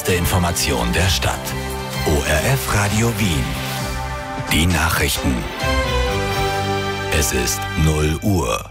erste Information der Stadt. ORF Radio Wien. Die Nachrichten. Es ist 0 Uhr.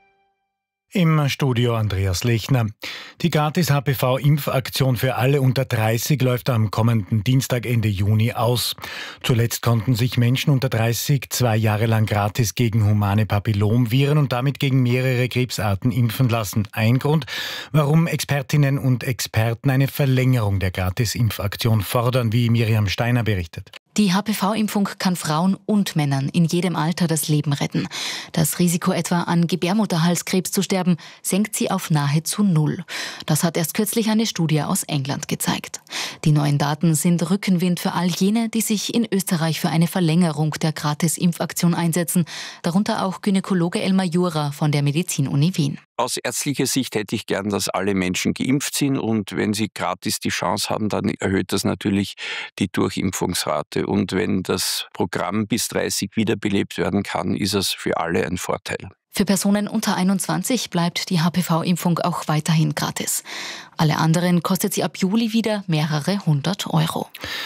Im Studio Andreas Lechner. Die Gratis-HPV-Impfaktion für alle unter 30 läuft am kommenden Dienstag Ende Juni aus. Zuletzt konnten sich Menschen unter 30 2 Jahre lang gratis gegen humane Papillomviren und damit gegen mehrere Krebsarten impfen lassen. Ein Grund, warum Expertinnen und Experten eine Verlängerung der Gratis-Impfaktion fordern, wie Miriam Steiner berichtet. Die HPV-Impfung kann Frauen und Männern in jedem Alter das Leben retten. Das Risiko etwa an Gebärmutterhalskrebs zu sterben, senkt sie auf nahezu 0. Das hat erst kürzlich eine Studie aus England gezeigt. Die neuen Daten sind Rückenwind für all jene, die sich in Österreich für eine Verlängerung der Gratis-Impfaktion einsetzen, darunter auch Gynäkologe Elmar Jura von der Medizin-Uni Wien. Aus ärztlicher Sicht hätte ich gern, dass alle Menschen geimpft sind und wenn sie gratis die Chance haben, dann erhöht das natürlich die Durchimpfungsrate. Und wenn das Programm bis 30 wiederbelebt werden kann, ist es für alle ein Vorteil. Für Personen unter 21 bleibt die HPV-Impfung auch weiterhin gratis. Alle anderen kostet sie ab Juli wieder mehrere 100 €.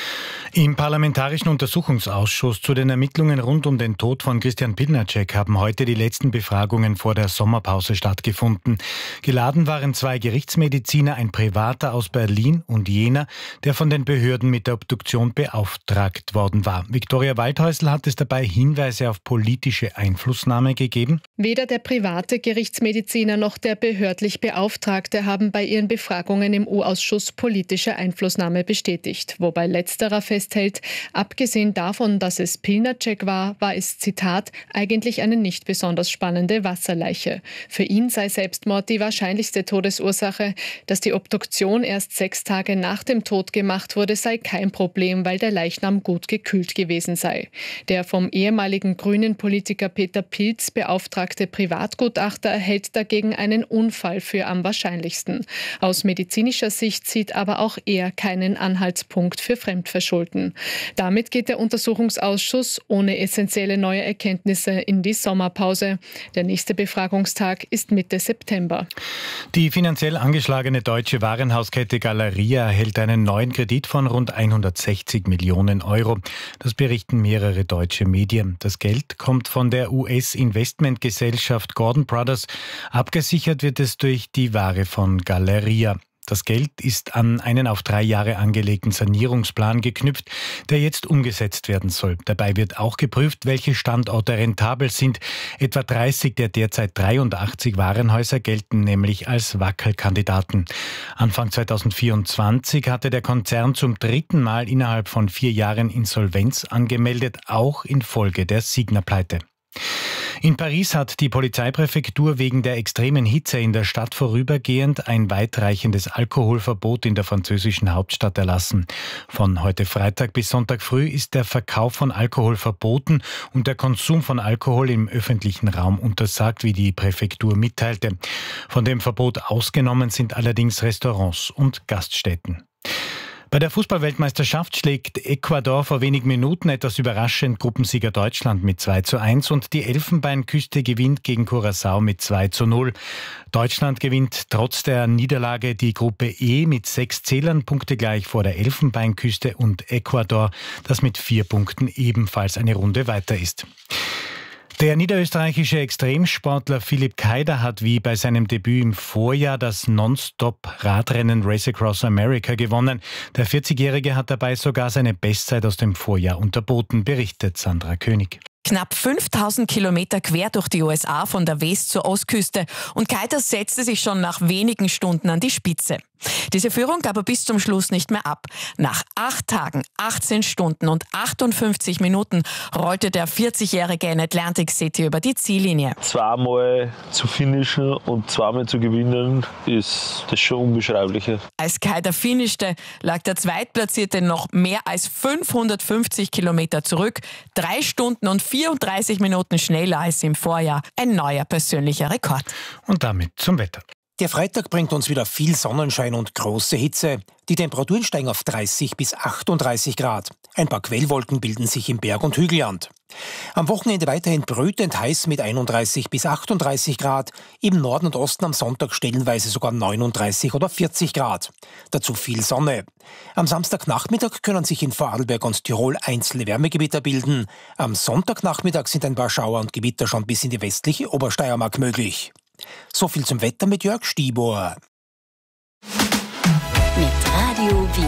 Im Parlamentarischen Untersuchungsausschuss zu den Ermittlungen rund um den Tod von Christian Pilnacek haben heute die letzten Befragungen vor der Sommerpause stattgefunden. Geladen waren 2 Gerichtsmediziner, ein Privater aus Berlin und jener, der von den Behörden mit der Obduktion beauftragt worden war. Viktoria Waldhäusl hat es dabei Hinweise auf politische Einflussnahme gegeben. Weder der private Gerichtsmediziner noch der behördlich Beauftragte haben bei ihren Befragungen im U-Ausschuss politische Einflussnahme bestätigt, wobei letzterer festhält, abgesehen davon, dass es Pilnacek war, war es, Zitat, eigentlich eine nicht besonders spannende Wasserleiche. Für ihn sei Selbstmord die wahrscheinlichste Todesursache. Dass die Obduktion erst 6 Tage nach dem Tod gemacht wurde, sei kein Problem, weil der Leichnam gut gekühlt gewesen sei. Der vom ehemaligen grünen Politiker Peter Pilz beauftragte Privatgutachter hält dagegen einen Unfall für am wahrscheinlichsten. Aus medizinischer Sicht sieht aber auch er keinen Anhaltspunkt für Fremdverschulden. Damit geht der Untersuchungsausschuss ohne essentielle neue Erkenntnisse in die Sommerpause. Der nächste Befragungstag ist Mitte September. Die finanziell angeschlagene deutsche Warenhauskette Galeria erhält einen neuen Kredit von rund 160 Millionen €. Das berichten mehrere deutsche Medien. Das Geld kommt von der US-Investmentgesellschaft Gordon Brothers. Abgesichert wird es durch die Ware von Galeria. Das Geld ist an einen auf 3 Jahre angelegten Sanierungsplan geknüpft, der jetzt umgesetzt werden soll. Dabei wird auch geprüft, welche Standorte rentabel sind. Etwa 30 der derzeit 83 Warenhäuser gelten nämlich als Wackelkandidaten. Anfang 2024 hatte der Konzern zum 3. Mal innerhalb von 4 Jahren Insolvenz angemeldet, auch infolge der Signa-Pleite. In Paris hat die Polizeipräfektur wegen der extremen Hitze in der Stadt vorübergehend ein weitreichendes Alkoholverbot in der französischen Hauptstadt erlassen. Von heute Freitag bis Sonntag früh ist der Verkauf von Alkohol verboten und der Konsum von Alkohol im öffentlichen Raum untersagt, wie die Präfektur mitteilte. Von dem Verbot ausgenommen sind allerdings Restaurants und Gaststätten. Bei der Fußballweltmeisterschaft schlägt Ecuador vor wenigen Minuten etwas überraschend Gruppensieger Deutschland mit 2:1 und die Elfenbeinküste gewinnt gegen Curaçao mit 2:0. Deutschland gewinnt trotz der Niederlage die Gruppe E mit 6 Zählern, punktegleich vor der Elfenbeinküste und Ecuador, das mit 4 Punkten ebenfalls eine Runde weiter ist. Der niederösterreichische Extremsportler Philipp Keider hat wie bei seinem Debüt im Vorjahr das Non-Stop-Radrennen Race Across America gewonnen. Der 40-Jährige hat dabei sogar seine Bestzeit aus dem Vorjahr unterboten, berichtet Sandra König. Knapp 5000 Kilometer quer durch die USA von der West- zur Ostküste und Keider setzte sich schon nach wenigen Stunden an die Spitze. Diese Führung gab er bis zum Schluss nicht mehr ab. Nach 8 Tagen, 18 Stunden und 58 Minuten rollte der 40-Jährige in Atlantic City über die Ziellinie. Zweimal zu finishen und zweimal zu gewinnen, ist das schon unbeschreiblicher. Als Keider finishte, lag der Zweitplatzierte noch mehr als 550 Kilometer zurück, 3 Stunden und 34 Minuten schneller als im Vorjahr. Ein neuer persönlicher Rekord. Und damit zum Wetter. Der Freitag bringt uns wieder viel Sonnenschein und große Hitze. Die Temperaturen steigen auf 30 bis 38 Grad. Ein paar Quellwolken bilden sich im Berg- und Hügelland. Am Wochenende weiterhin brütend heiß mit 31 bis 38 Grad. Im Norden und Osten am Sonntag stellenweise sogar 39 oder 40 Grad. Dazu viel Sonne. Am Samstagnachmittag können sich in Vorarlberg und Tirol einzelne Wärmegewitter bilden. Am Sonntagnachmittag sind ein paar Schauer und Gewitter schon bis in die westliche Obersteiermark möglich. So viel zum Wetter mit Jörg Stibor. Mit Radio Wien.